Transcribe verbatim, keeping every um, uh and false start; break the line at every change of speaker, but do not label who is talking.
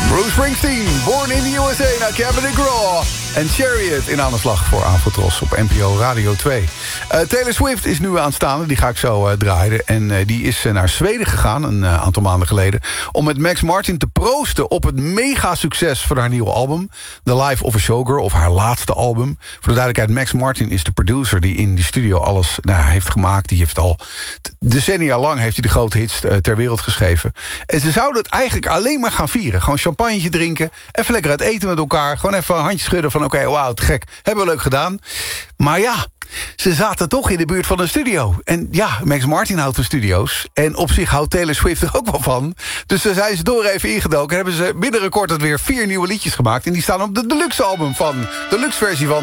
Bruce Springsteen, Born in the U S A naar Cabin Graw. En Chariot in aan de slag voor Avotros op N P O Radio twee. Uh, Taylor Swift is nu aanstaande, die ga ik zo uh, draaien. En uh, die is uh, naar Zweden gegaan, een uh, aantal maanden geleden... om met Max Martin te proosten op het mega-succes van haar nieuwe album... The Life of a Showgirl, of haar laatste album. Voor de duidelijkheid, Max Martin is de producer... die in die studio alles nou, heeft gemaakt. Die heeft al decennia lang heeft hij de grote hits uh, ter wereld geschreven. En ze zouden het eigenlijk alleen maar gaan vieren. Gewoon champagne drinken, even lekker uit eten met elkaar... gewoon even een handje schudden van oké, okay, wauw, te gek, hebben we leuk gedaan. Maar ja, ze zaten toch in de buurt van een studio. En ja, Max Martin houdt van studio's. En op zich houdt Taylor Swift er ook wel van. Dus daar zijn ze door even ingedoken. En hebben ze binnen record weer vier nieuwe liedjes gemaakt. En die staan op de deluxe album van, de deluxe versie van